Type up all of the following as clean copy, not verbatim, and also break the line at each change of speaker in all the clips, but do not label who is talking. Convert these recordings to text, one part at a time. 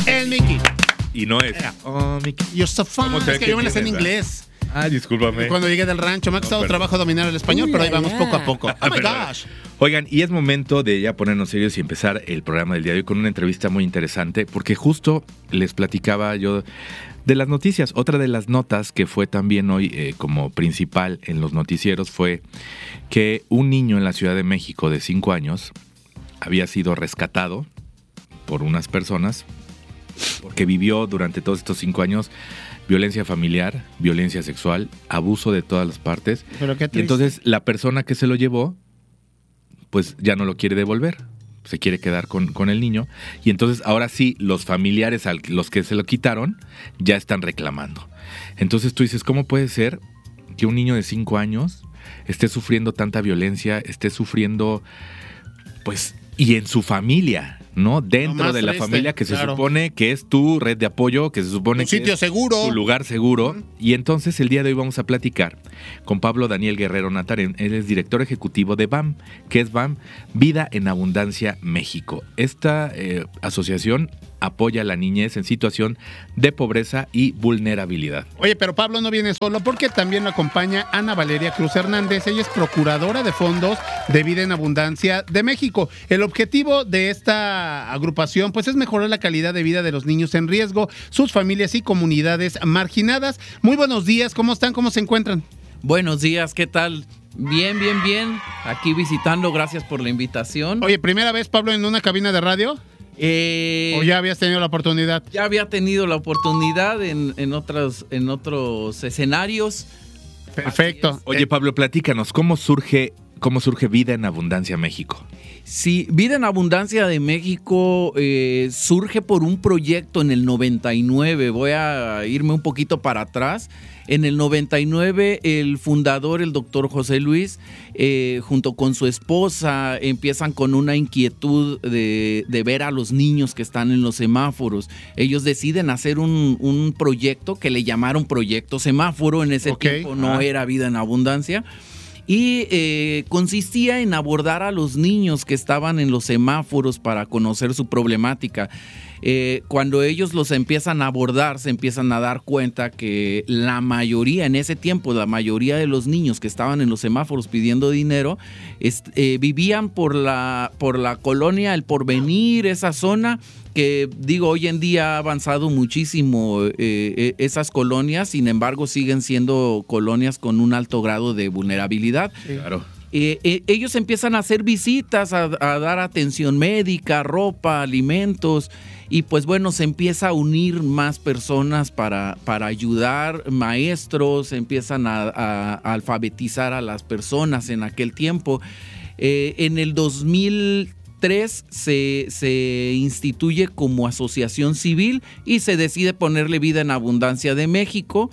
El Mickey.
Y no es. Oh, Mickey.
You're so fun. Es que yo me la sé en inglés.
Discúlpame.
Cuando llegué del rancho me ha costado trabajo dominar el español, pero ahí vamos poco a poco. Oh my gosh.
Oigan, y es momento de ya ponernos serios y empezar el programa del día de hoy con una entrevista muy interesante, porque justo les platicaba yo de las noticias. Otra de las notas que fue también hoy como principal en los noticieros fue que un niño en la Ciudad de México de 5 años había sido rescatado por unas personas porque vivió durante todos estos 5 años violencia familiar, violencia sexual, abuso de todas las partes.
Pero qué
y
triste.
entonces la persona que se lo llevó, pues ya no lo quiere devolver. Se quiere quedar con el niño. Y entonces ahora sí, los familiares a los que se lo quitaron ya están reclamando. Entonces tú dices, ¿cómo puede ser que un niño de 5 años esté sufriendo tanta violencia, esté sufriendo, pues, y en su familia, ¿no? Dentro de la familia que se supone que es tu red de apoyo, que se supone que
sitio
es
seguro,
tu lugar seguro. Y entonces el día de hoy vamos a platicar con Pablo Daniel Guerrero Natarén. Él es director ejecutivo de BAM. ¿Qué es BAM? Vida en Abundancia México. Esta asociación apoya a la niñez en situación de pobreza y vulnerabilidad.
Oye, pero Pablo no viene solo porque también lo acompaña Ana Valeria Cruz Hernández. Ella es procuradora de fondos de Vida en Abundancia de México. El objetivo de esta agrupación pues es mejorar la calidad de vida de los niños en riesgo, sus familias y comunidades marginadas. Muy buenos días, ¿cómo están? ¿Cómo se encuentran?
Buenos días, ¿qué tal? Bien. Aquí visitando, gracias por la invitación.
Oye, ¿primera vez, Pablo, en una cabina de radio? ¿O ya habías tenido la oportunidad?
Ya había tenido la oportunidad en otros escenarios.
Perfecto.
Oye, Pablo, platícanos, ¿cómo surge Vida en Abundancia México?
Sí, Vida en Abundancia de México surge por un proyecto en el 99. Voy a irme un poquito para atrás. En el 99, el fundador, el doctor José Luis, junto con su esposa, empiezan con una inquietud de ver a los niños que están en los semáforos. Ellos deciden hacer un proyecto que le llamaron Proyecto Semáforo. En ese tiempo no era Vida en Abundancia. Y consistía en abordar a los niños que estaban en los semáforos para conocer su problemática. Cuando ellos los empiezan a abordar, se empiezan a dar cuenta que la mayoría, en ese tiempo, la mayoría de los niños que estaban en los semáforos pidiendo dinero, vivían por la colonia El Porvenir, esa zona que, digo, hoy en día ha avanzado muchísimo esas colonias, sin embargo siguen siendo colonias con un alto grado de vulnerabilidad.
Claro.
Ellos empiezan a hacer visitas, a dar atención médica, ropa, alimentos, y pues bueno, se empieza a unir más personas para ayudar, maestros, empiezan a alfabetizar a las personas en aquel tiempo. En el 2003 se instituye como asociación civil y se decide ponerle Vida en Abundancia de México.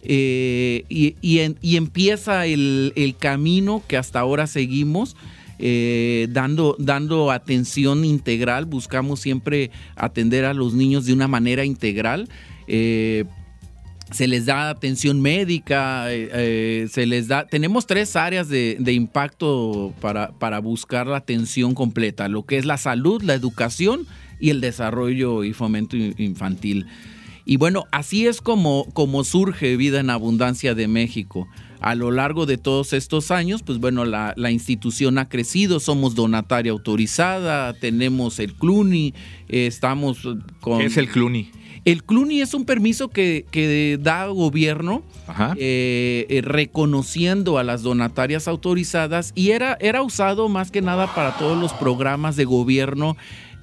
Y empieza el camino que hasta ahora seguimos, dando atención integral. Buscamos siempre atender a los niños de una manera integral. Se les da atención médica, tenemos 3 áreas de impacto para buscar la atención completa, lo que es la salud, la educación y el desarrollo y fomento infantil. Y bueno, así es como surge Vida en Abundancia de México. A lo largo de todos estos años, pues bueno, la institución ha crecido, somos donataria autorizada, tenemos el CLUNY, estamos con...
¿Qué es el CLUNY?
El CLUNY es un permiso que da gobierno reconociendo a las donatarias autorizadas y era usado más que nada para todos los programas de gobierno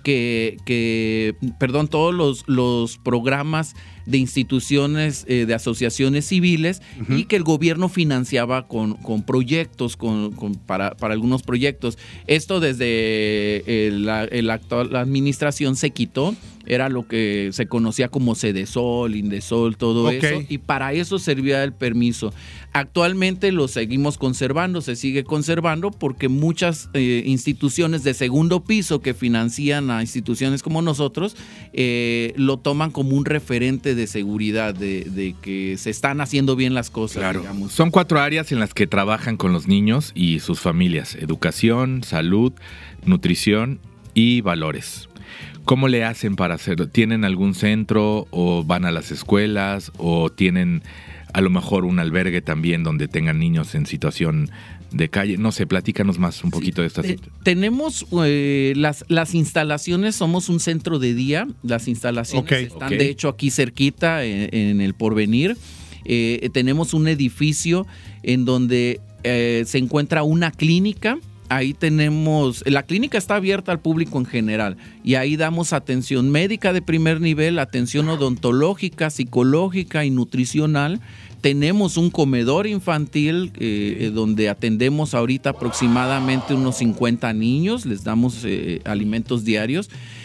todos los programas de instituciones, de asociaciones civiles, y que el gobierno financiaba con proyectos, para algunos proyectos. Esto desde la administración se quitó, era lo que se conocía como Sedesol, Indesol, todo eso, y para eso servía el permiso. Actualmente lo seguimos conservando, se sigue conservando porque muchas instituciones de segundo piso que financian a instituciones como nosotros lo toman como un referente de seguridad, de que se están haciendo bien las cosas.
Claro.
Digamos.
Son 4 áreas en las que trabajan con los niños y sus familias: educación, salud, nutrición y valores. ¿Cómo le hacen para hacerlo? ¿Tienen algún centro o van a las escuelas o tienen a lo mejor un albergue también donde tengan niños en situación de calle? No sé, platícanos más un poquito de esta situación.
Tenemos las instalaciones, somos un centro de día. Las instalaciones están de hecho aquí cerquita en el Porvenir. Tenemos un edificio en donde se encuentra una clínica. Ahí tenemos, la clínica está abierta al público en general y ahí damos atención médica de primer nivel, atención odontológica, psicológica y nutricional. Tenemos un comedor infantil donde atendemos ahorita aproximadamente unos 50 niños, les damos alimentos diarios.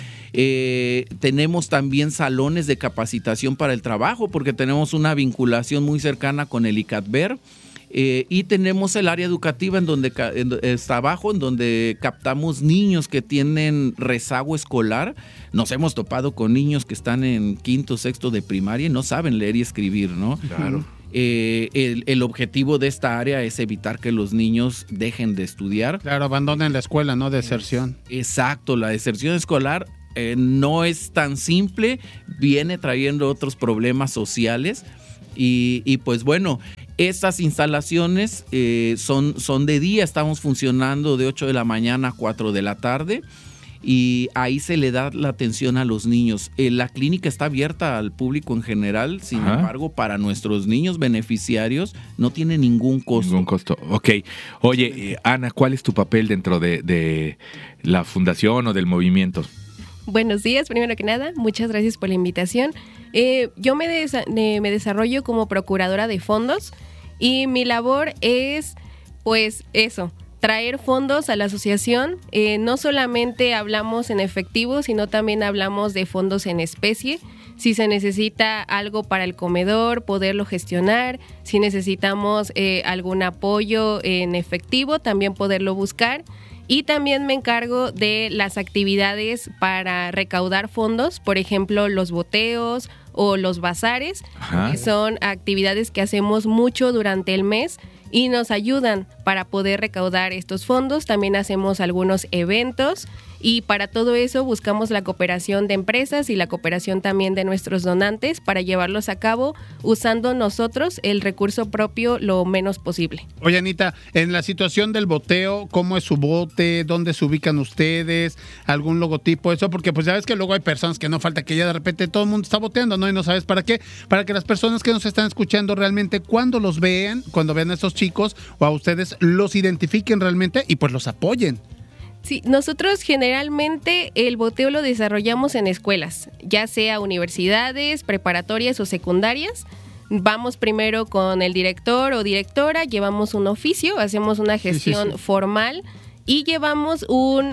Tenemos también salones de capacitación para el trabajo porque tenemos una vinculación muy cercana con el ICATBER. Y tenemos el área educativa en donde está abajo, en donde captamos niños que tienen rezago escolar. Nos hemos topado con niños que están en quinto, sexto de primaria y no saben leer y escribir, ¿no?
Claro.
El objetivo de esta área es evitar que los niños dejen de estudiar.
Claro, abandonen la escuela, ¿no? Deserción.
Exacto, la deserción escolar no es tan simple, viene trayendo otros problemas sociales y pues bueno, estas instalaciones son de día, estamos funcionando de 8 de la mañana a 4 de la tarde y ahí se le da la atención a los niños. La clínica está abierta al público en general, sin embargo, para nuestros niños beneficiarios no tiene ningún costo.
Ningún costo, ok. Oye, Ana, ¿cuál es tu papel dentro de la fundación o del movimiento?
Buenos días, primero que nada, muchas gracias por la invitación. Yo me desarrollo como procuradora de fondos y mi labor es, pues eso, traer fondos a la asociación. No solamente hablamos en efectivo, sino también hablamos de fondos en especie. Si se necesita algo para el comedor, poderlo gestionar. Si necesitamos algún apoyo en efectivo, también poderlo buscar. Y también me encargo de las actividades para recaudar fondos, por ejemplo, los boteos o los bazares, que son actividades que hacemos mucho durante el mes y nos ayudan para poder recaudar estos fondos. También hacemos algunos eventos y para todo eso buscamos la cooperación de empresas y la cooperación también de nuestros donantes para llevarlos a cabo usando nosotros el recurso propio lo menos posible.
Oye, Anita, en la situación del boteo, ¿cómo es su bote? ¿Dónde se ubican ustedes? ¿Algún logotipo? Eso, porque pues ya ves que luego hay personas que no falta que ya de repente todo el mundo está boteando, ¿no? Y no sabes para qué. Para que las personas que nos están escuchando realmente cuando los vean, cuando vean a estos chicos o a ustedes, los identifiquen realmente y pues los apoyen.
Sí, nosotros generalmente el boteo lo desarrollamos en escuelas, ya sea universidades, preparatorias o secundarias. Vamos primero con el director o directora, llevamos un oficio, hacemos una gestión formal y llevamos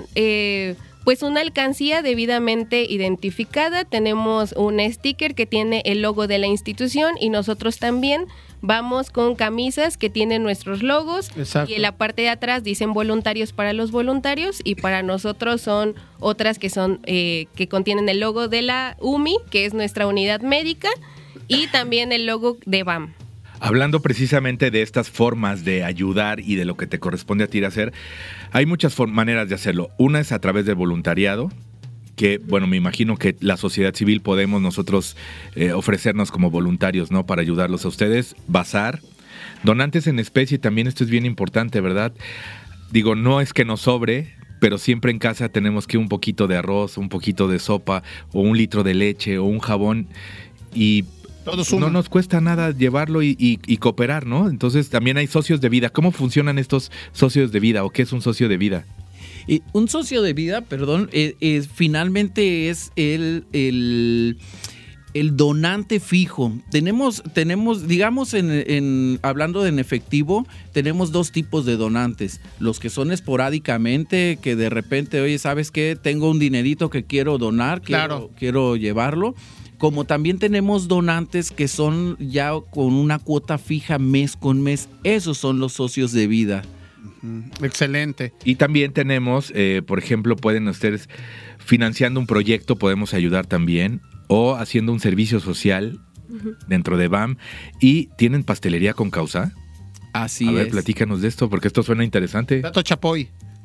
una alcancía debidamente identificada. Tenemos un sticker que tiene el logo de la institución y nosotros también vamos con camisas que tienen nuestros logos. Exacto. Y en la parte de atrás dicen voluntarios para los voluntarios y para nosotros son otras que son que contienen el logo de la UMI, que es nuestra unidad médica, y también el logo de BAM.
Hablando precisamente de estas formas de ayudar y de lo que te corresponde a ti hacer, hay muchas maneras de hacerlo. Una es a través del voluntariado, que, bueno, me imagino que la sociedad civil podemos nosotros ofrecernos como voluntarios, ¿no? Para ayudarlos a ustedes. Bazar, donantes en especie, también esto es bien importante, ¿verdad? Digo, no es que nos sobre, pero siempre en casa tenemos que un poquito de arroz, un poquito de sopa, o 1 litro de leche, o un jabón, y no nos cuesta nada llevarlo y cooperar, ¿no? Entonces también hay socios de vida. ¿Cómo funcionan estos socios de vida o qué es un socio de vida?
Un socio de vida, finalmente es el donante fijo. Tenemos digamos, hablando en efectivo, tenemos 2 tipos de donantes. Los que son esporádicamente, que de repente, oye, ¿sabes qué? Tengo un dinerito que quiero donar, quiero llevarlo. Como también tenemos donantes que son ya con una cuota fija mes con mes. Esos son los socios de vida.
Excelente.
Y también tenemos, por ejemplo, pueden ustedes financiando un proyecto, podemos ayudar también, o haciendo un servicio social dentro de BAM. ¿Y tienen pastelería con causa?
Así es.
A ver, platícanos de esto, porque esto suena interesante.
Dato Chapoy.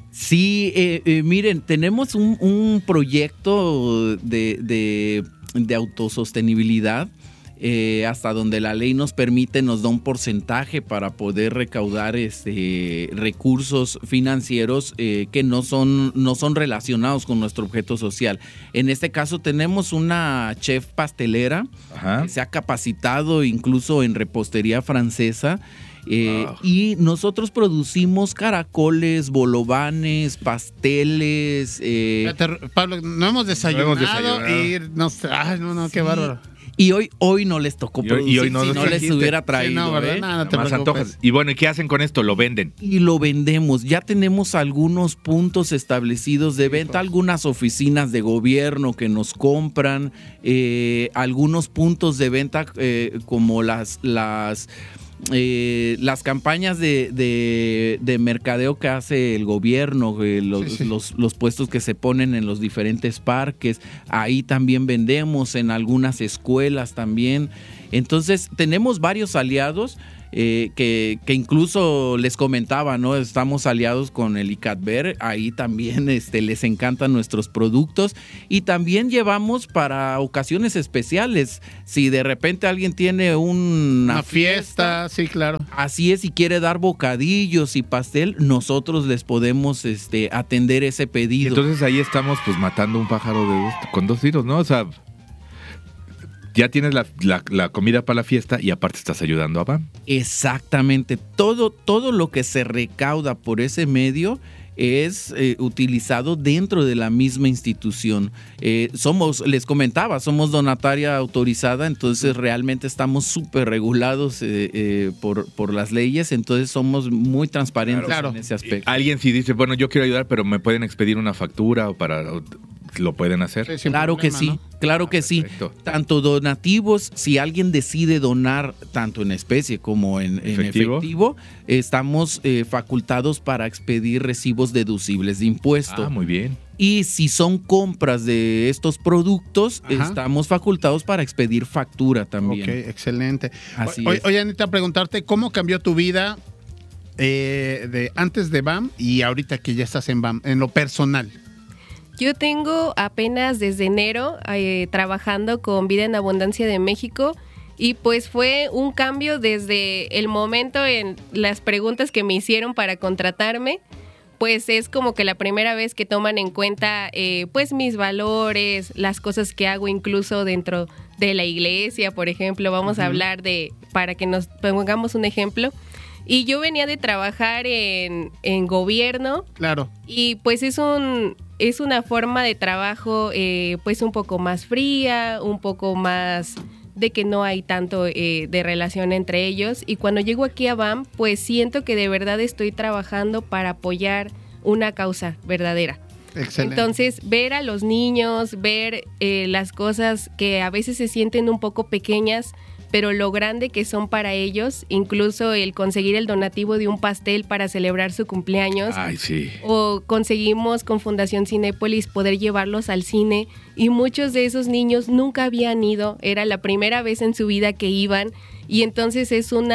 Sí, miren, tenemos un proyecto de autosostenibilidad. Hasta donde la ley nos permite, nos da un porcentaje para poder recaudar recursos financieros que no son relacionados con nuestro objeto social. En este caso tenemos una chef pastelera que se ha capacitado incluso en repostería francesa. Y nosotros producimos caracoles, bolovanes, pasteles.
Pablo, no hemos desayunado. Qué bárbaro.
Y hoy no les tocó producir,
y hoy no,
si no les hubiera traído.
Sí, no, ¿verdad?
¿eh?
No te
Más
preocupes.
antojas. Y bueno, ¿y qué hacen con esto? Lo venden.
Y lo vendemos. Ya tenemos algunos puntos establecidos de venta, algunas oficinas de gobierno que nos compran, algunos puntos de venta como las campañas de mercadeo que hace el gobierno, los puestos que se ponen en los diferentes parques, ahí también vendemos, en algunas escuelas también. Entonces tenemos varios aliados que incluso les comentaba, ¿no? Estamos aliados con el ICATBER, ahí también les encantan nuestros productos, y también llevamos para ocasiones especiales. Si de repente alguien tiene una
fiesta, sí, claro.
Así es, si quiere dar bocadillos y pastel, nosotros les podemos atender ese pedido.
Entonces ahí estamos pues matando un pájaro con dos tiros, ¿no? O sea, ya tienes la comida para la fiesta y aparte estás ayudando a BAM. Exactamente.
Todo lo que se recauda por ese medio es utilizado dentro de la misma institución. Les comentaba, somos donataria autorizada, entonces realmente estamos súper regulados por las leyes, entonces somos muy transparentes en ese aspecto.
Alguien si dice, bueno, yo quiero ayudar, pero me pueden expedir una factura o ¿lo pueden hacer?
Sí, claro que sí, ¿no? Claro que perfecto. Sí. Tanto donativos, si alguien decide donar tanto en especie como en efectivo, estamos facultados para expedir recibos deducibles de impuesto.
Ah, muy bien.
Y si son compras de estos productos, estamos facultados para expedir factura también.
Ok, excelente.
Así es.
Oye, Anita, preguntarte, ¿cómo cambió tu vida de antes de BAM y ahorita que ya estás en BAM, en lo personal?
Yo tengo apenas desde enero trabajando con Vida en Abundancia de México, y pues fue un cambio desde el momento en las preguntas que me hicieron para contratarme. Pues es como que la primera vez que toman en cuenta pues mis valores, las cosas que hago incluso dentro de la iglesia, por ejemplo. Vamos a hablar para que nos pongamos un ejemplo. Y yo venía de trabajar en gobierno. Claro. Y pues es una forma de trabajo pues un poco más fría, un poco más de que no hay tanto de relación entre ellos. Y cuando llego aquí a BAM, pues siento que de verdad estoy trabajando para apoyar una causa verdadera. Excelente. Entonces, ver a los niños, ver las cosas que a veces se sienten un poco pequeñas, pero lo grande que son para ellos, incluso el conseguir el donativo de un pastel para celebrar su cumpleaños.
Ay, sí.
O conseguimos con Fundación Cinépolis poder llevarlos al cine, y muchos de esos niños nunca habían ido, era la primera vez en su vida que iban, y entonces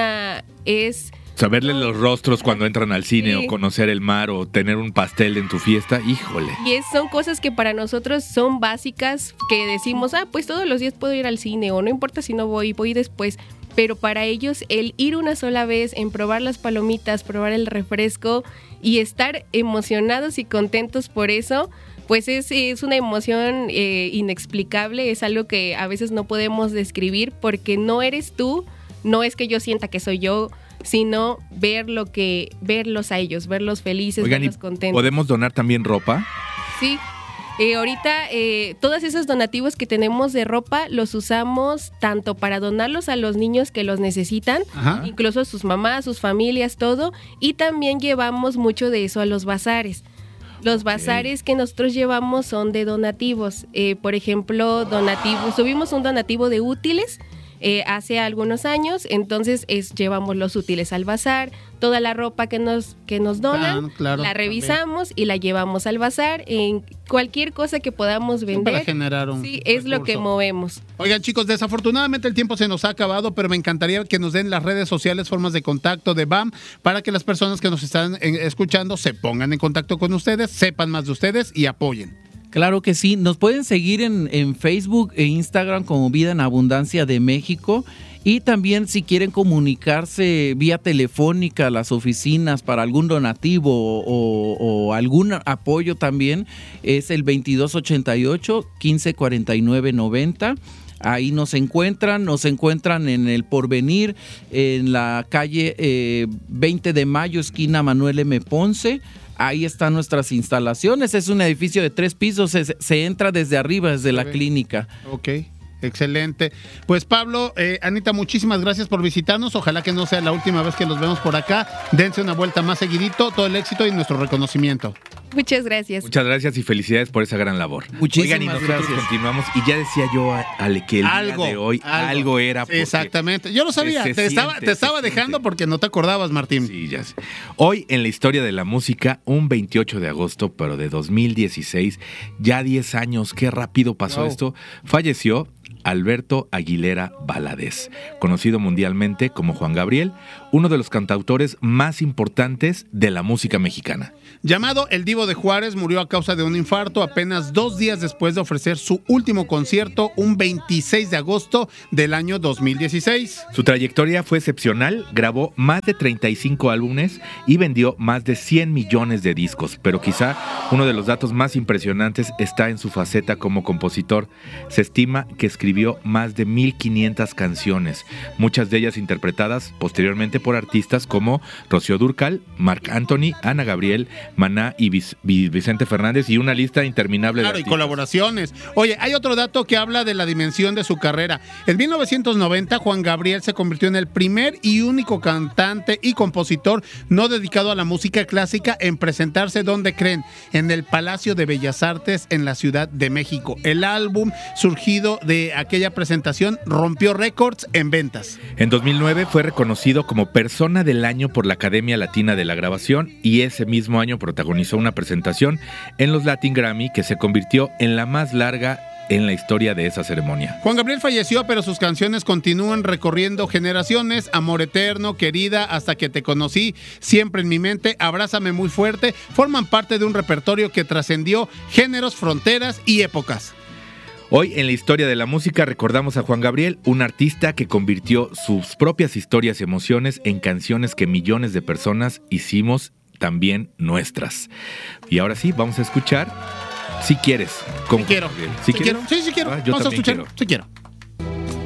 saberle los rostros cuando entran al cine, sí, o conocer el mar, o tener un pastel en tu fiesta, híjole.
Y son cosas que para nosotros son básicas, que decimos, pues todos los días puedo ir al cine, o no importa si no voy después. Pero para ellos el ir una sola vez, en probar las palomitas, probar el refresco y estar emocionados y contentos por eso, pues es una emoción inexplicable, es algo que a veces no podemos describir, porque no eres tú, no es que yo sienta que soy yo, sino verlos a ellos, verlos felices,
Oigan,
verlos contentos.
¿Podemos donar también ropa?
Sí. Ahorita todos esos donativos que tenemos de ropa los usamos tanto para donarlos a los niños que los necesitan, incluso a sus mamás, sus familias, todo, y también llevamos mucho de eso a los bazares. Los bazares que nosotros llevamos son de donativos. Por ejemplo, subimos un donativo de útiles, hace algunos años. Entonces llevamos los útiles al bazar, toda la ropa que nos donan,
claro,
la revisamos y la llevamos al bazar. En cualquier cosa que podamos vender,
para generar un
es lo que
recurso.
movemos.
Oigan, chicos, desafortunadamente el tiempo se nos ha acabado, pero me encantaría que nos den las redes sociales, formas de contacto de BAM, para que las personas que nos están escuchando se pongan en contacto con ustedes, sepan más de ustedes y apoyen.
Claro que sí, nos pueden seguir en Facebook e Instagram como Vida en Abundancia de México, y también si quieren comunicarse vía telefónica a las oficinas para algún donativo o algún apoyo también, es el 2288-1549-90. Ahí nos encuentran en el Porvenir, en la calle 20 de Mayo, esquina Manuel M. Ponce. Ahí están nuestras instalaciones. Es un edificio de 3 pisos. Se entra desde arriba, desde la clínica.
Ok, excelente. Pues Pablo, Anita, muchísimas gracias por visitarnos. Ojalá que no sea la última vez que los vemos por acá. Dense una vuelta más seguidito. Todo el éxito y nuestro reconocimiento.
Muchas gracias.
Muchas gracias y felicidades por esa gran labor.
Muchísimas
Oigan, y nosotros
gracias.
continuamos. Y ya decía yo, Ale, que el día de hoy algo era.
Exactamente. Yo lo sabía. Te estaba dejando porque no te acordabas, Martín.
Sí, ya sé. Hoy en la historia de la música, un 28 de agosto, pero de 2016, ya 10 años, qué rápido pasó esto, falleció Alberto Aguilera Valadez, conocido mundialmente como Juan Gabriel, uno de los cantautores más importantes de la música mexicana.
Llamado El Divo de Juárez, murió a causa de un infarto apenas 2 días después de ofrecer su último concierto, un 26 de agosto del año 2016.
Su trayectoria fue excepcional, grabó más de 35 álbumes y vendió más de 100 millones de discos, pero quizá uno de los datos más impresionantes está en su faceta como compositor. Se estima que escribió más de 1,500 canciones, muchas de ellas interpretadas posteriormente por artistas como Rocío Dúrcal, Marc Anthony, Ana Gabriel, Maná y Vicente Fernández, y una lista interminable de
Claro, y
artistas.
colaboraciones. Oye, hay otro dato que habla de la dimensión de su carrera. En 1990, Juan Gabriel se convirtió en el primer y único cantante y compositor no dedicado a la música clásica en presentarse, ¿dónde creen? En el Palacio de Bellas Artes en la Ciudad de México. El álbum surgido de aquella presentación rompió récords en ventas.
En 2009 fue reconocido como Persona del Año por la Academia Latina de la Grabación, y ese mismo año protagonizó una presentación en los Latin Grammy que se convirtió en la más larga en la historia de esa ceremonia.
Juan Gabriel falleció, pero sus canciones continúan recorriendo generaciones. Amor Eterno, Querida, Hasta que te conocí, Siempre en mi mente, Abrázame muy fuerte, forman parte de un repertorio que trascendió géneros, fronteras y épocas.
Hoy en la historia de la música recordamos a Juan Gabriel, un artista que convirtió sus propias historias y emociones en canciones que millones de personas hicimos también nuestras. Y ahora sí, vamos a escuchar Si Quieres.
Si quiero.
¿Sí
Si quiero. Sí, sí quiero.
Ah, yo
Vamos a
también
escuchar.
quiero.
Sí quiero.